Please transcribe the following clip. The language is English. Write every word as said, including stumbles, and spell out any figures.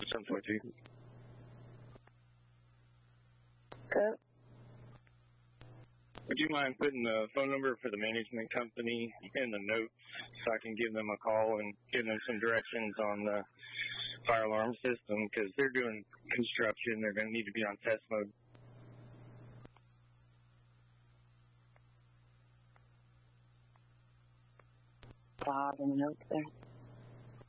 seven forty-two. Good. Would you mind putting the phone number for the management company in the notes so I can give them a call and give them some directions on the fire alarm system? Because they're doing construction. They're going to need to be on test mode. Bob in the notes there.